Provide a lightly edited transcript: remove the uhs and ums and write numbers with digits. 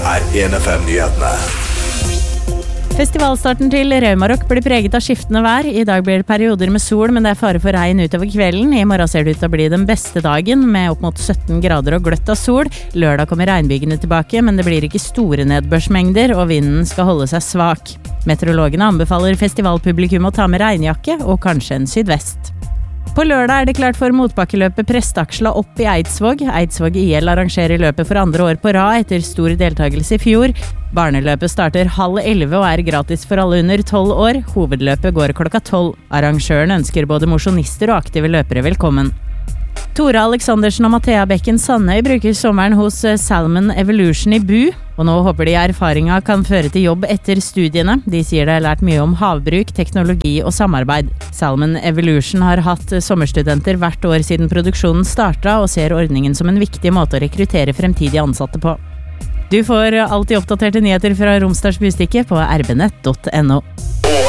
1FM-nyhetene. Festivalstarten til Raumarock blir preget av skiftende vær. I dag blir det perioder med sol, men det er fare for regn utover kvelden. I morgen ser det ut til å bli den beste dagen, med opp mot 17 grader og gløtt av sol. Lørdag kommer regnbygene tilbake, men det blir ikke store nedbørsmengder, og vinden skal holde seg svak. Meteorologene anbefaler festivalpublikum å ta med regnjakke og kanskje en sydvest. På lørdag er det klart for motbakkeløpet Prestaksla opp i Eidsvåg. Eidsvåg IL arrangerer løpet for andre år på rad etter stor deltakelse i fjor. Barneløpet starter 10:30 og er gratis for alle under 12 år. Hovedløpet går klokka 12. Arrangøren ønsker både mosjonister og aktive løpere velkommen. Tora Aleksandersen og Mathea Bekken Sandøy bruker sommeren hos Salmon Evolution i Bu, og nå håper de erfaringa kan føre til jobb etter studiene. De sier de har lært mye om havbruk, teknologi og samarbeid. Salmon Evolution har hatt sommerstudenter hvert år siden produksjonen starta, og ser ordningen som en viktig måte å rekruttere fremtidige ansatte på. Du får alltid oppdaterte nyheter fra Romsdals Budstikke på rbnett.no.